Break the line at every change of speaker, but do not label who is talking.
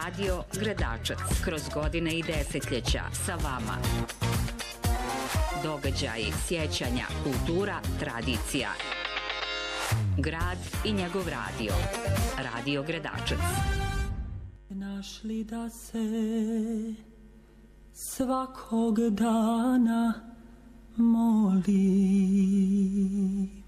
Radio Gradačac. Kroz godine i desetljeća sa vama. Događaji, sjećanja, kultura, tradicija. Grad i njegov radio. Radio Gradačac.
Našli da se svakog dana molim.